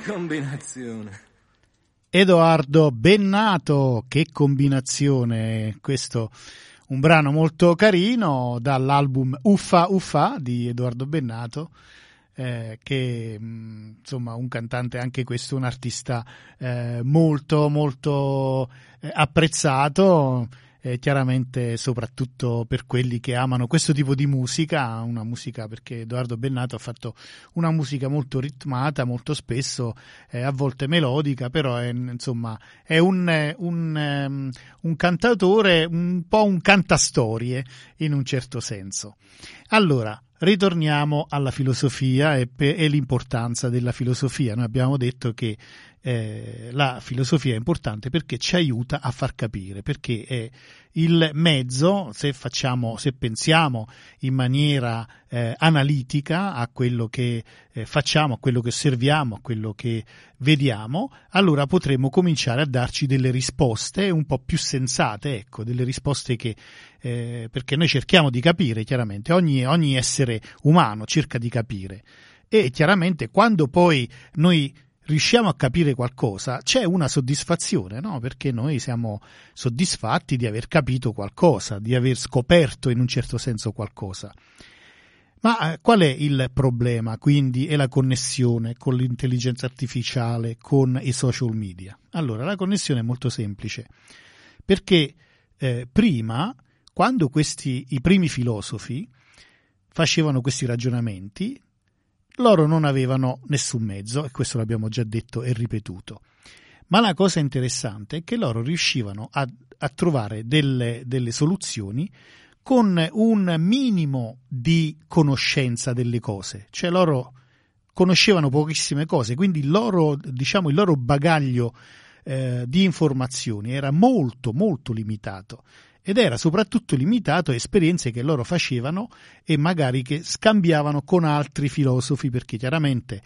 combinazione. Edoardo Bennato, che combinazione. Questo un brano molto carino dall'album Uffa Uffa di Edoardo Bennato, che insomma un cantante, anche questo un artista molto molto apprezzato, chiaramente soprattutto per quelli che amano questo tipo di musica, una musica, perché Edoardo Bennato ha fatto una musica molto ritmata, molto spesso a volte melodica, però insomma è un cantautore, un po' un cantastorie in un certo senso. Allora, ritorniamo alla filosofia e l'importanza della filosofia. Noi abbiamo detto che la filosofia è importante perché ci aiuta a far capire, perché è il mezzo, se pensiamo in maniera analitica a quello che facciamo, a quello che osserviamo, a quello che vediamo, allora potremo cominciare a darci delle risposte un po' più sensate, ecco, delle risposte che perché noi cerchiamo di capire, chiaramente, ogni essere umano cerca di capire, e chiaramente quando poi noi riusciamo a capire qualcosa c'è una soddisfazione, no? Perché noi siamo soddisfatti di aver capito qualcosa, di aver scoperto in un certo senso qualcosa. Ma qual è il problema, quindi, e la connessione con l'intelligenza artificiale, con i social media? Allora, la connessione è molto semplice, perché prima, quando i primi filosofi facevano questi ragionamenti, loro non avevano nessun mezzo, e questo l'abbiamo già detto e ripetuto. Ma la cosa interessante è che loro riuscivano a trovare delle soluzioni con un minimo di conoscenza delle cose. Cioè loro conoscevano pochissime cose, quindi il loro bagaglio di informazioni era molto molto limitato, ed era soprattutto limitato a esperienze che loro facevano e magari che scambiavano con altri filosofi, perché chiaramente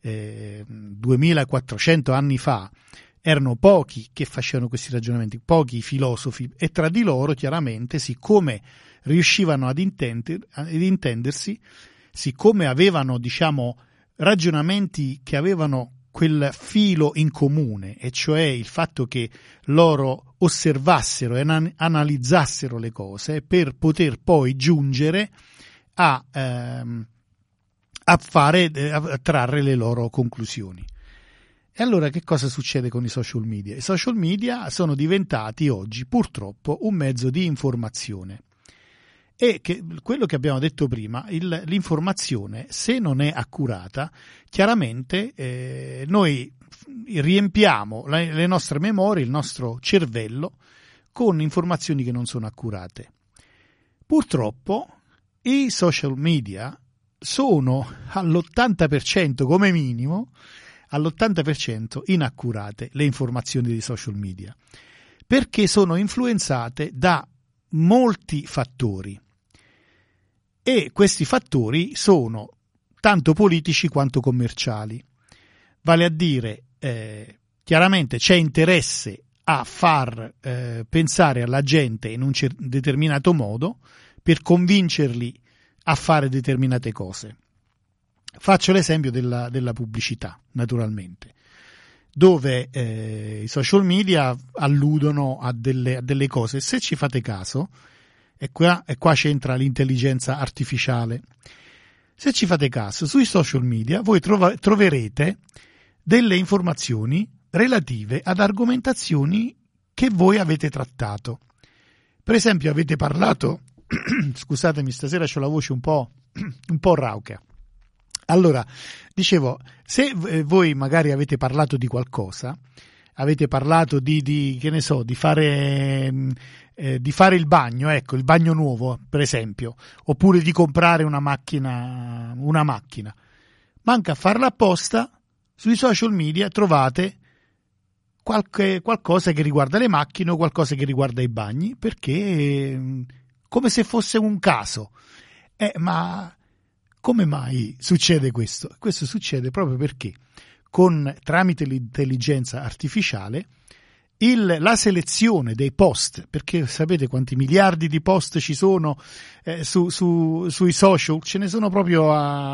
2400 anni fa erano pochi che facevano questi ragionamenti, pochi filosofi, e tra di loro chiaramente, siccome riuscivano ad intendersi, siccome avevano ragionamenti che avevano quel filo in comune, e cioè il fatto che loro osservassero e analizzassero le cose per poter poi giungere a trarre le loro conclusioni. E allora che cosa succede con i social media? I social media sono diventati oggi purtroppo un mezzo di informazione, e quello che abbiamo detto prima, l'informazione, se non è accurata, chiaramente noi riempiamo le nostre memorie, il nostro cervello, con informazioni che non sono accurate. Purtroppo i social media sono all'80% come minimo, all'80% inaccurate le informazioni dei social media, perché sono influenzate da molti fattori, e questi fattori sono tanto politici quanto commerciali. Vale a dire, chiaramente c'è interesse a far pensare alla gente in un determinato modo per convincerli a fare determinate cose. Faccio l'esempio della pubblicità, naturalmente, dove i social media alludono a delle cose. Se ci fate caso, e qua c'entra l'intelligenza artificiale, se ci fate caso, sui social media voi troverete delle informazioni relative ad argomentazioni che voi avete trattato. Per esempio avete parlato scusatemi, stasera c'ho la voce un po' rauca. Allora, dicevo, se voi magari avete parlato di qualcosa, avete parlato di che ne so, di fare il bagno, ecco, il bagno nuovo, per esempio, oppure di comprare una macchina, manca a farla apposta, sui social media trovate qualcosa che riguarda le macchine o qualcosa che riguarda i bagni, perché come se fosse un caso. Ma come mai succede questo? Questo succede proprio perché tramite l'intelligenza artificiale la selezione dei post, perché sapete quanti miliardi di post ci sono sui social, ce ne sono proprio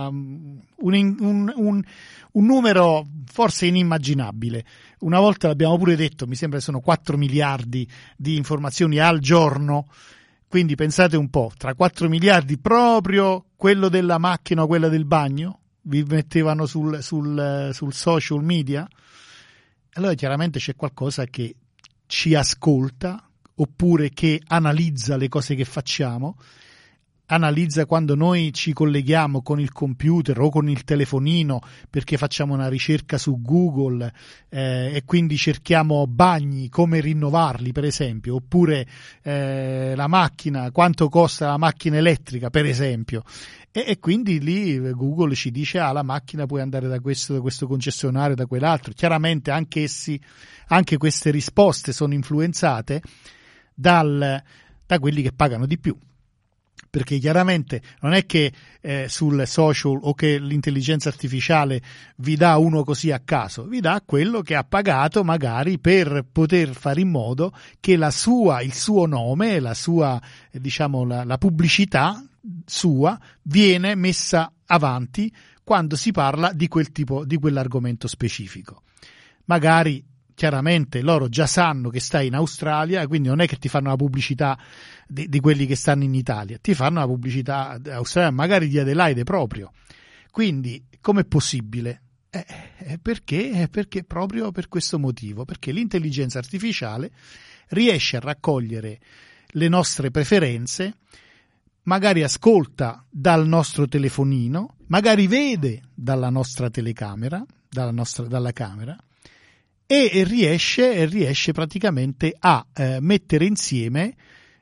un numero forse inimmaginabile. Una volta l'abbiamo pure detto, mi sembra che sono 4 miliardi di informazioni al giorno, quindi pensate un po', tra 4 miliardi proprio quello della macchina o quella del bagno vi mettevano sul social media. Allora chiaramente c'è qualcosa che ci ascolta oppure che analizza le cose che facciamo, analizza quando noi ci colleghiamo con il computer o con il telefonino perché facciamo una ricerca su Google e quindi cerchiamo bagni, come rinnovarli per esempio, oppure la macchina, quanto costa la macchina elettrica per esempio, e quindi lì Google ci dice la macchina puoi andare da questo concessionario, da quell'altro. Chiaramente anche queste risposte sono influenzate da quelli che pagano di più, perché chiaramente non è che sul social o che l'intelligenza artificiale vi dà uno così a caso, vi dà quello che ha pagato magari per poter fare in modo che il suo nome, la sua la pubblicità sua viene messa avanti quando si parla di quell'argomento specifico. Magari chiaramente loro già sanno che stai in Australia, quindi non è che ti fanno la pubblicità di quelli che stanno in Italia, ti fanno la pubblicità australiana, magari di Adelaide proprio. Quindi com'è possibile? Perché proprio per questo motivo, perché l'intelligenza artificiale riesce a raccogliere le nostre preferenze, magari ascolta dal nostro telefonino, magari vede dalla nostra telecamera, dalla camera, e riesce praticamente a mettere insieme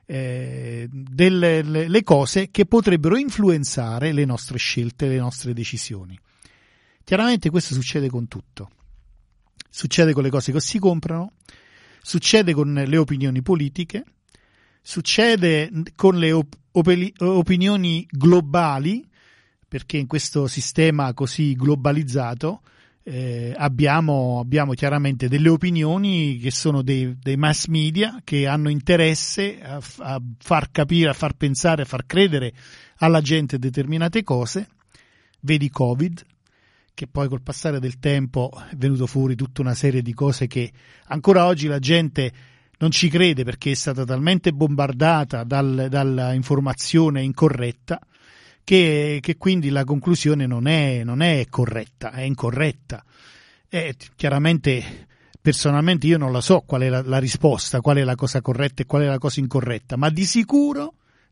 le cose che potrebbero influenzare le nostre scelte, le nostre decisioni. Chiaramente questo succede con tutto. Succede con le cose che si comprano, succede con le opinioni politiche, succede con le opinioni globali, perché in questo sistema così globalizzato abbiamo chiaramente delle opinioni che sono dei mass media che hanno interesse a far capire, a far pensare, a far credere alla gente determinate cose. Vedi Covid, che poi col passare del tempo è venuto fuori tutta una serie di cose che ancora oggi la gente non ci crede, perché è stata talmente bombardata dalla informazione incorretta che quindi la conclusione non è corretta, è incorretta. Chiaramente, personalmente io non la so qual è la risposta, qual è la cosa corretta e qual è la cosa incorretta, ma di sicuro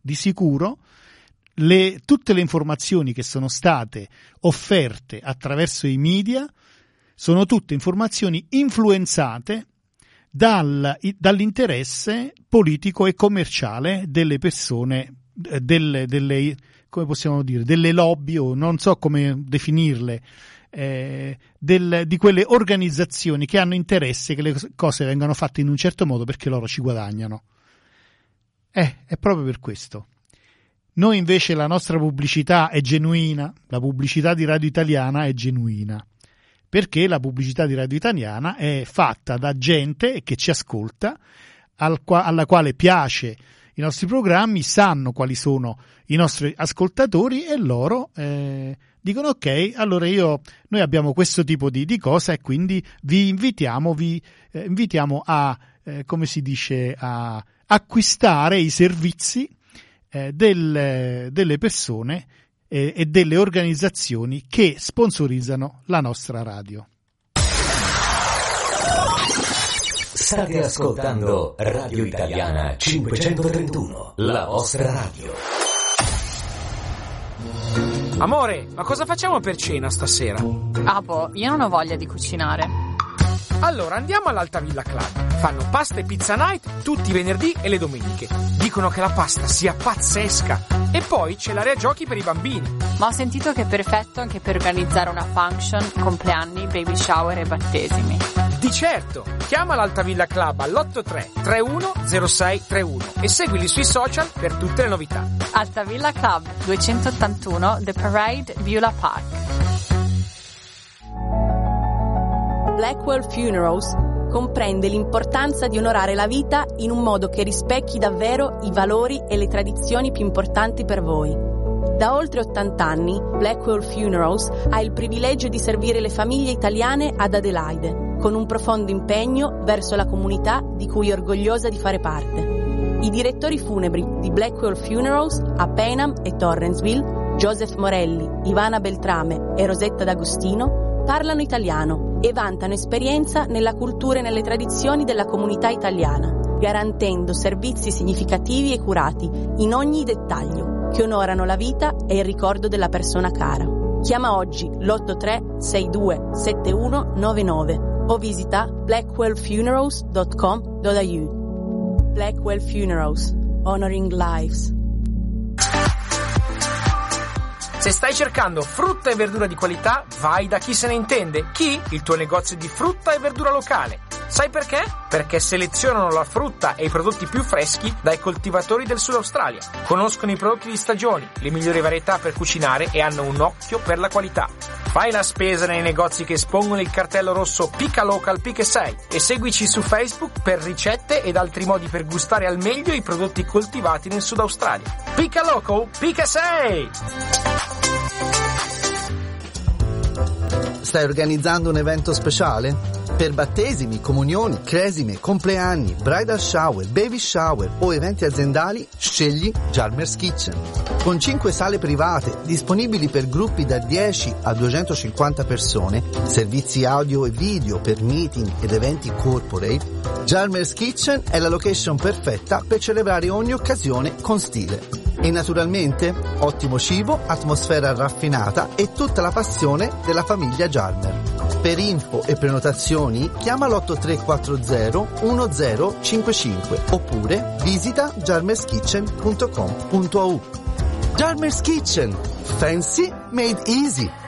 tutte le informazioni che sono state offerte attraverso i media sono tutte informazioni influenzate dall'interesse politico e commerciale delle persone, come possiamo dire, delle lobby, o non so come definirle, di quelle organizzazioni che hanno interesse che le cose vengano fatte in un certo modo perché loro ci guadagnano. È proprio per questo. Noi invece la nostra pubblicità è genuina, la pubblicità di Radio Italiana è genuina, perché la pubblicità di Radio Italiana è fatta da gente che ci ascolta, alla quale piace i nostri programmi, sanno quali sono i nostri ascoltatori e loro dicono ok, allora noi abbiamo questo tipo di cosa e quindi vi invitiamo a come si dice, a acquistare i servizi delle persone e delle organizzazioni che sponsorizzano la nostra radio. State ascoltando Radio Italiana 531, la vostra radio. Amore, ma cosa facciamo per cena stasera? Io non ho voglia di cucinare. Allora andiamo all'Alta Villa Club. Fanno pasta e pizza night tutti i venerdì e le domeniche. Dicono che la pasta sia pazzesca. E poi c'è l'area giochi per i bambini. Ma ho sentito che è perfetto anche per organizzare una function, compleanni, baby shower e battesimi. Di certo! Chiama l'Alta Villa Club all'83 31 06 31 e seguili sui social per tutte le novità. Alta Villa Club, 281 The Parade, Beulah Park. Blackwell Funerals comprende l'importanza di onorare la vita in un modo che rispecchi davvero i valori e le tradizioni più importanti per voi. Da oltre 80 anni, Blackwell Funerals ha il privilegio di servire le famiglie italiane ad Adelaide, con un profondo impegno verso la comunità di cui è orgogliosa di fare parte. I direttori funebri di Blackwell Funerals a Payneham e Torrensville, Joseph Morelli, Ivana Beltrame e Rosetta D'Agostino, parlano italiano e vantano esperienza nella cultura e nelle tradizioni della comunità italiana, garantendo servizi significativi e curati in ogni dettaglio, che onorano la vita e il ricordo della persona cara. Chiama oggi l'83 62 7199 o visita blackwellfunerals.com.au. Blackwell Funerals, honoring lives. Se stai cercando frutta e verdura di qualità, vai da Chi se ne intende. Chi? Il tuo negozio di frutta e verdura locale. Sai perché? Perché selezionano la frutta e i prodotti più freschi dai coltivatori del Sud Australia. Conoscono i prodotti di stagione, le migliori varietà per cucinare e hanno un occhio per la qualità. Fai la spesa nei negozi che espongono il cartello rosso Pica Local Pica 6 e seguici su Facebook per ricette ed altri modi per gustare al meglio i prodotti coltivati nel Sud Australia. Pica Local Pica 6! Stai organizzando un evento speciale? Per battesimi, comunioni, cresime, compleanni, bridal shower, baby shower o eventi aziendali, scegli Jarmer's Kitchen. Con 5 sale private disponibili per gruppi da 10 a 250 persone, servizi audio e video per meeting ed eventi corporate, Jarmer's Kitchen è la location perfetta per celebrare ogni occasione con stile. E naturalmente ottimo cibo, atmosfera raffinata e tutta la passione della famiglia Jarmer. Per info e prenotazioni chiama l'8340 1055 oppure visita jarmerskitchen.com.au. Jarmer's Kitchen, fancy made easy.